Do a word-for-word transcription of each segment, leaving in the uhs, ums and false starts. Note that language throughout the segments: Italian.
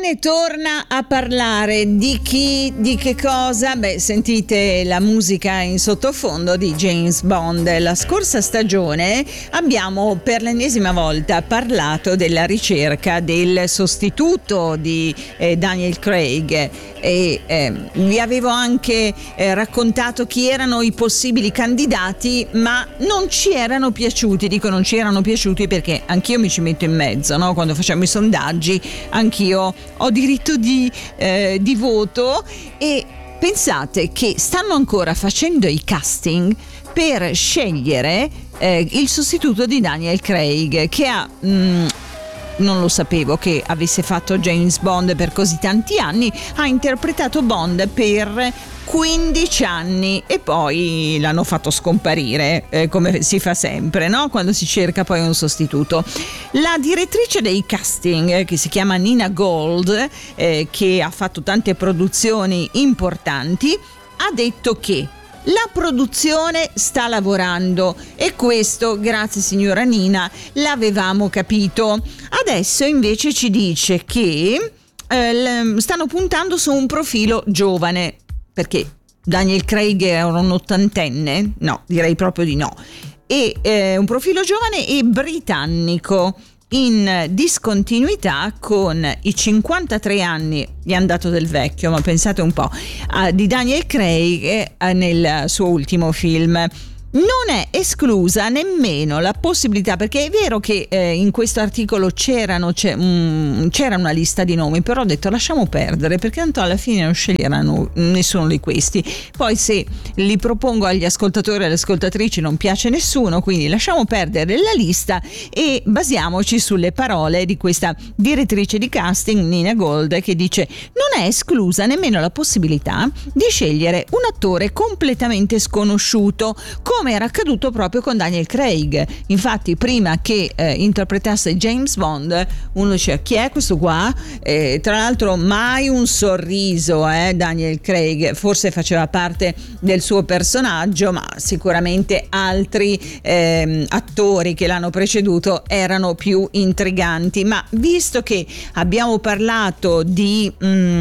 ne torna a parlare. Di chi, di che cosa? Beh, sentite la musica in sottofondo di James Bond. La scorsa stagione abbiamo per l'ennesima volta parlato della ricerca del sostituto di eh, Daniel Craig e eh, vi avevo anche eh, raccontato chi erano i possibili candidati, ma non ci erano piaciuti. Dico non ci erano piaciuti perché anch'io mi ci metto in mezzo, no? Quando facciamo i sondaggi anch'io ho diritto di, eh, di voto, e pensate che stanno ancora facendo i casting per scegliere eh, il sostituto di Daniel Craig, che ha mh, non lo sapevo che avesse fatto James Bond per così tanti anni, ha interpretato Bond per quindici anni e poi l'hanno fatto scomparire, eh, come si fa sempre, no? Quando si cerca poi un sostituto. La direttrice dei casting, eh, che si chiama Nina Gold, eh, che ha fatto tante produzioni importanti, ha detto che la produzione sta lavorando, e questo, grazie signora Nina, l'avevamo capito. Adesso invece ci dice che eh, stanno puntando su un profilo giovane, perché Daniel Craig era un ottantenne? No, direi proprio di no. E eh, un profilo giovane e britannico, in discontinuità con i cinquantatré anni, gli hanno dato del vecchio, ma pensate un po', uh, di Daniel Craig uh, nel suo ultimo film. Non è esclusa nemmeno la possibilità, perché è vero che eh, in questo articolo c'erano, c'è, um, c'era una lista di nomi, però ho detto lasciamo perdere, perché tanto alla fine non sceglieranno nessuno di questi. Poi se li propongo agli ascoltatori e alle ascoltatrici non piace nessuno, quindi lasciamo perdere la lista e basiamoci sulle parole di questa direttrice di casting Nina Gold, che dice: non è esclusa nemmeno la possibilità di scegliere un attore completamente sconosciuto, come era accaduto proprio con Daniel Craig. Infatti prima che eh, interpretasse James Bond uno diceva: chi è questo qua? Eh, tra l'altro mai un sorriso, eh, Daniel Craig, forse faceva parte del suo personaggio, ma sicuramente altri eh, attori che l'hanno preceduto erano più intriganti. Ma visto che abbiamo parlato di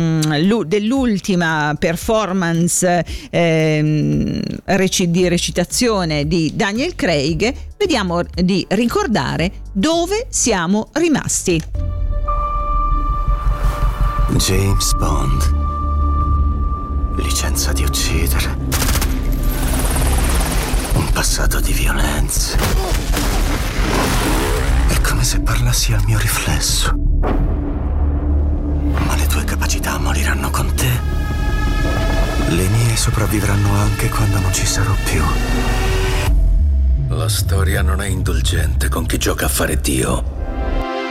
mh, dell'ultima performance eh, reci- di recitazione di Daniel Craig, vediamo di ricordare dove siamo rimasti. James Bond, licenza di uccidere, un passato di violenze. È come se parlassi al mio riflesso. Ma le tue capacità moriranno con te. Le mie sopravvivranno anche quando non ci sarò più. La storia non è indulgente con chi gioca a fare Dio.